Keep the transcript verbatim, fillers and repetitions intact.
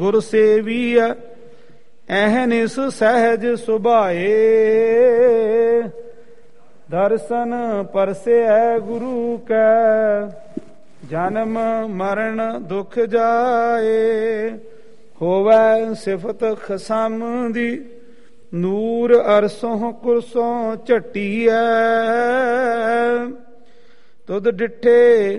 ਗੁਰ ਸੇਵੀਐ ਐਹਨਿਸ ਸਹਿਜ ਸੁਭਾਏ। ਦਰਸ਼ਨ ਪਰਸੈ ਗੁਰੂ ਕੈ ਜਨਮ ਮਰਨ ਦੁਖ ਜਾਏ। ਹੋਵੈ ਸਿਫਤ ਖਸਮ ਦੀ ਨੂਰ ਅਰਸੋਂ ਕੁਰਸੋਂ ਝਟੀਐ। ਤੁਧ ਡਿਠੇ